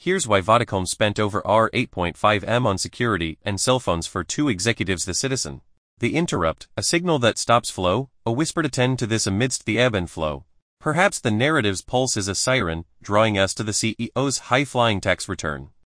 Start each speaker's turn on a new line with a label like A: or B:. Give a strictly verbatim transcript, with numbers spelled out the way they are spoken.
A: Here's why Vodacom spent over eight point five million on security and cell phones for two executives. The Citizen. The interrupt, a signal that stops flow, a whisper to tend to this amidst the ebb and flow. Perhaps the narrative's pulse is a siren, drawing us to the C E O's high-flying tax return.